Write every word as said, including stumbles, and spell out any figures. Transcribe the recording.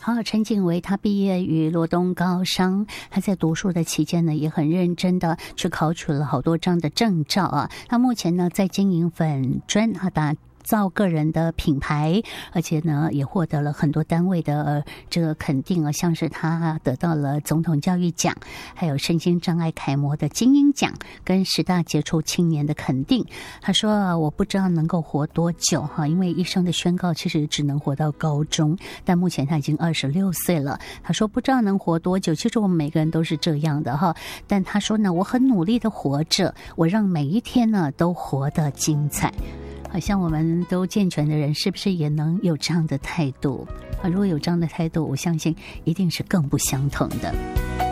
好，陈景维他毕业于罗东高商，他在读书的期间呢，也很认真的去考取了好多张的证照啊。他目前呢在经营粉专啊，打造个人的品牌，而且呢也获得了很多单位的、呃、这个肯定啊，像是他得到了总统教育奖，还有身心障碍楷模的精英奖，跟十大杰出青年的肯定。他说、啊、我不知道能够活多久哈，因为医生的宣告其实只能活到高中，但目前他已经二十六岁了。他说不知道能活多久，其实我们每个人都是这样的哈，但他说呢，我很努力的活着，我让每一天呢都活得精彩。好像我们都健全的人，是不是也能有这样的态度啊？如果有这样的态度，我相信一定是更不相同的。